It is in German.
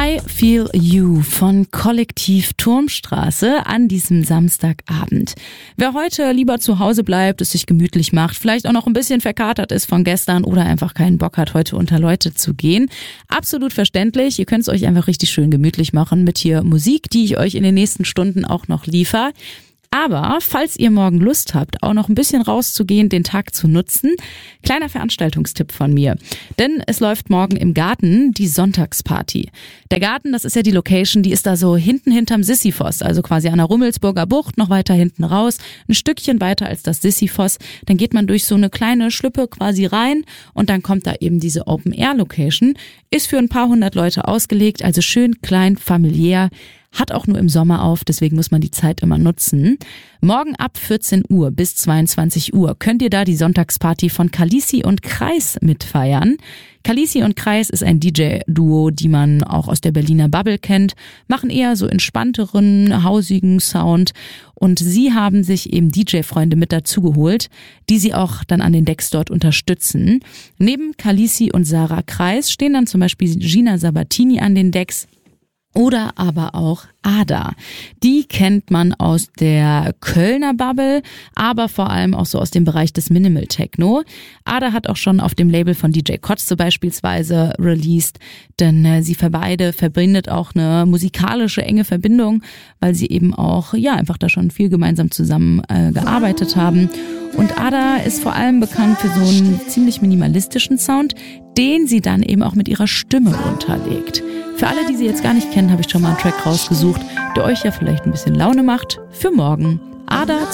I Feel You von Kollektiv Turmstraße an diesem Samstagabend. Wer heute lieber zu Hause bleibt, es sich gemütlich macht, vielleicht auch noch ein bisschen verkatert ist von gestern oder einfach keinen Bock hat, heute unter Leute zu gehen, absolut verständlich. Ihr könnt es euch einfach richtig schön gemütlich machen mit hier Musik, die ich euch in den nächsten Stunden auch noch liefere. Aber falls ihr morgen Lust habt, auch noch ein bisschen rauszugehen, den Tag zu nutzen, kleiner Veranstaltungstipp von mir. Denn es läuft morgen im Garten die Sonntagsparty. Der Garten, das ist ja die Location, die ist da so hinten hinterm Sisyphos, also quasi an der Rummelsburger Bucht, noch weiter hinten raus, ein Stückchen weiter als das Sisyphos. Dann geht man durch so eine kleine Schlüppe quasi rein und dann kommt da eben diese Open-Air-Location. Ist für ein paar hundert Leute ausgelegt, also schön klein, familiär. Hat auch nur im Sommer auf, deswegen muss man die Zeit immer nutzen. Morgen ab 14 Uhr bis 22 Uhr könnt ihr da die Sonntagsparty von Khaleesi und Kreis mitfeiern. Khaleesi und Kreis ist ein DJ-Duo, die man auch aus der Berliner Bubble kennt, machen eher so entspannteren, hausigen Sound und sie haben sich eben DJ-Freunde mit dazugeholt, die sie auch dann an den Decks dort unterstützen. Neben Khaleesi und Sarah Kreis stehen dann zum Beispiel Gina Sabatini an den Decks, oder aber auch Ada. Die kennt man aus der Kölner Bubble, aber vor allem auch so aus dem Bereich des Minimal Techno. Ada hat auch schon auf dem Label von DJ Kotze beispielsweise released, denn sie beide verbindet auch eine musikalische enge Verbindung, weil sie eben auch einfach da schon viel gemeinsam zusammen gearbeitet haben. Und Ada ist vor allem bekannt für so einen ziemlich minimalistischen Sound, den sie dann eben auch mit ihrer Stimme unterlegt. Für alle, die sie jetzt gar nicht kennen, habe ich schon mal einen Track rausgesucht, der euch ja vielleicht ein bisschen Laune macht für morgen. Ada